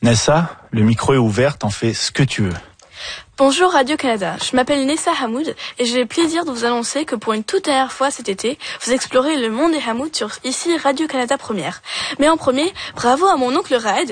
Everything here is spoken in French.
Nessa, le micro est ouvert, t'en fais ce que tu veux. Bonjour Radio-Canada, je m'appelle Nessa Hamoud et j'ai le plaisir de vous annoncer que pour une toute dernière fois cet été, vous explorez le monde des Hamoud sur ici Radio-Canada Première. Mais en premier, bravo à mon oncle Raed